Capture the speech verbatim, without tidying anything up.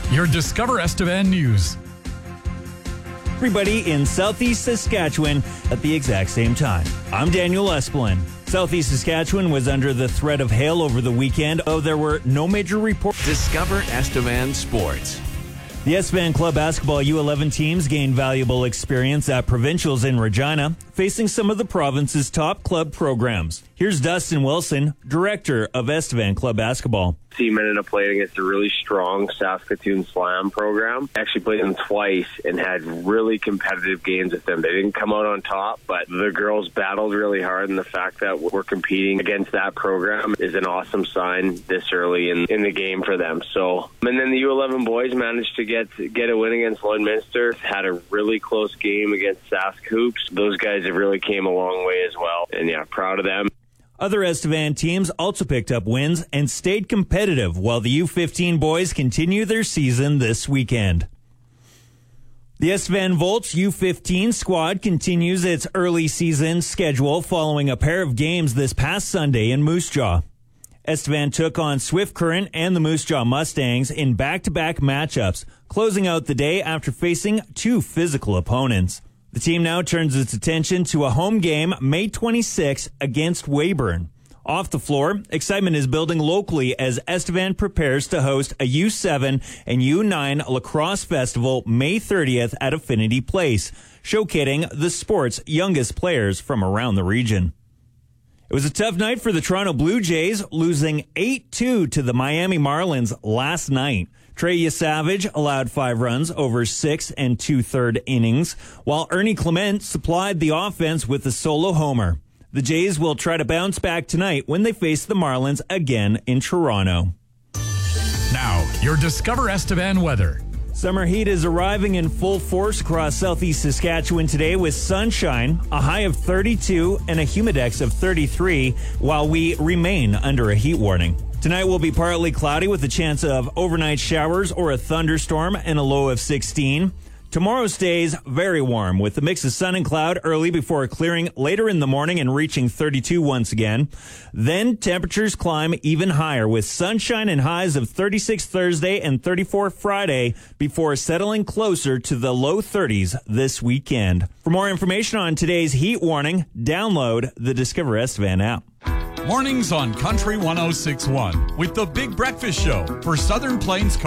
your Discover Estevan news. Everybody in Southeast Saskatchewan at the exact same time. I'm Daniel Esplin. Southeast Saskatchewan was under the threat of hail over the weekend, though there were no major reports. Discover Estevan Sports. The Estevan Club basketball U eleven teams gained valuable experience at provincials in Regina, facing some of the province's top club programs. Here's Dustin Wilson, director of Estevan Club basketball. Team ended up playing against a really strong Saskatoon Slam program. Actually played them twice and had really competitive games with them. They didn't come out on top, but the girls battled really hard, and the fact that we're competing against that program is an awesome sign this early in, in the game for them. So, and then the U eleven boys managed to get get a win against Lloydminster. Had a really close game against Sask Hoops. Those guys have really came a long way as well, and yeah, proud of them. Other Estevan teams also picked up wins and stayed competitive while the U fifteen boys continue their season this weekend. The Estevan Volts U fifteen squad continues its early season schedule following a pair of games this past Sunday in Moose Jaw. Estevan took on Swift Current and the Moose Jaw Mustangs in back-to-back matchups, closing out the day after facing two physical opponents. The team now turns its attention to a home game May twenty-sixth against Weyburn. Off the floor, excitement is building locally as Estevan prepares to host a U seven and U nine lacrosse festival May thirtieth at Affinity Place, showcasing the sport's youngest players from around the region. It was a tough night for the Toronto Blue Jays, losing eight two to the Miami Marlins last night. Trey Yesavage allowed five runs over six and two-third innings, while Ernie Clement supplied the offense with a solo homer. The Jays will try to bounce back tonight when they face the Marlins again in Toronto. Now, your Discover Estevan weather. Summer heat is arriving in full force across southeast Saskatchewan today with sunshine, a high of thirty-two, and a humidex of thirty-three, while we remain under a heat warning. Tonight will be partly cloudy with a chance of overnight showers or a thunderstorm and a low of sixteen. Tomorrow stays very warm with a mix of sun and cloud early before clearing later in the morning and reaching thirty-two once again. Then temperatures climb even higher with sunshine and highs of thirty-six Thursday and thirty-four Friday before settling closer to the low thirties this weekend. For more information on today's heat warning, download the Discover Estevan app. Mornings on Country one oh six point one with the Big Breakfast Show for Southern Plains